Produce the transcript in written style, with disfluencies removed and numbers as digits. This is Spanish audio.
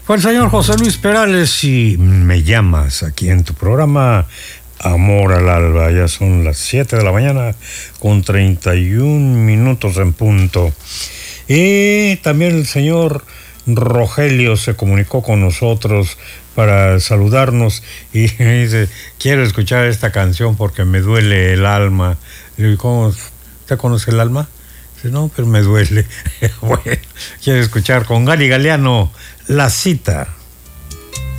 Con el señor José Luis Perales y me llamas aquí en tu programa Amor al Alba. Ya son las 7 de la mañana con 31 minutos en punto. Y también el señor Rogelio se comunicó con nosotros para saludarnos y dice, quiero escuchar esta canción porque me duele el alma. Le digo, ¿cómo? ¿Usted conoce el alma? Dice, no, pero me duele. Bueno, quiero escuchar con Gali Galeano, La Cita.